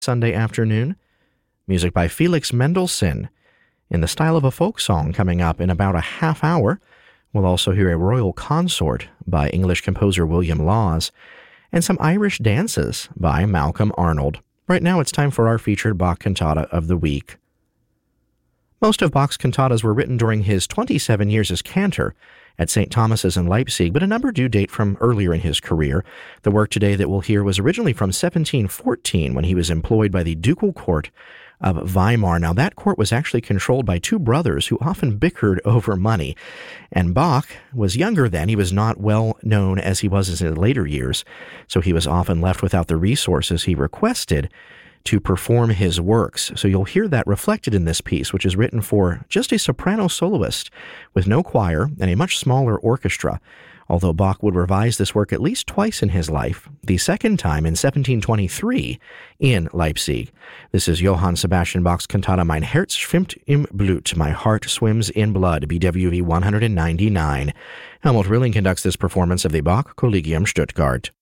Sunday afternoon. Music by Felix Mendelssohn in the style of a folk song coming up in about a half hour. We'll also hear a royal consort by English composer William Laws and some Irish dances by Malcolm Arnold. Right now it's time for our featured Bach cantata of the week. Most of Bach's cantatas were written during his 27 years as cantor at St. Thomas's in Leipzig, but a number do date from earlier in his career. The work today that we'll hear was originally from 1714 when he was employed by the ducal court of Weimar. Now, that court was actually controlled by two brothers who often bickered over money. And Bach was younger then. He was not well known as he was in his later years, so he was often left without the resources he requested to perform his works. So you'll hear that reflected in this piece, which is written for just a soprano soloist with no choir and a much smaller orchestra. Although Bach would revise this work at least twice in his life, the second time in 1723 in Leipzig. This is Johann Sebastian Bach's cantata Mein Herz schwimmt im Blut, My Heart Swims in Blood, BWV 199. Helmut Rilling conducts this performance of the Bach Collegium Stuttgart.